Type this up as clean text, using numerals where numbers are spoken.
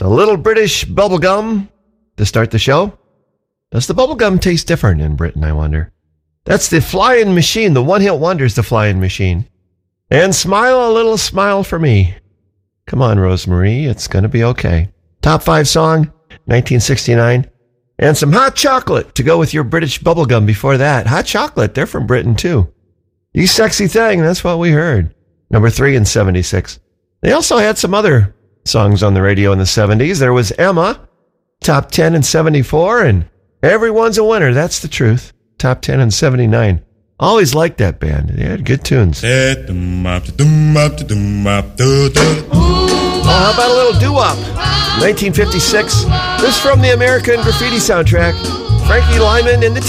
A little British bubblegum to start the show. Does the bubblegum taste different in Britain, I wonder? That's the Flying Machine. The one-hit wonder's the Flying Machine. And Smile a Little Smile for Me. Come on, Rosemary. It's going to be okay. Top 5 song, 1969. And some Hot Chocolate to go with your British bubblegum before that. Hot Chocolate, they're from Britain too. You Sexy Thing, that's what we heard. Number 3 in 76. They also had some other songs on the radio in the 70s. There was Emma, top 10 in 74, and Everyone's a Winner, that's the truth. Top 10 in 79. Always liked that band. They had good tunes. Oh, how about a little doo-wop? 1956. This is from the American Graffiti soundtrack. Frankie Lyman and the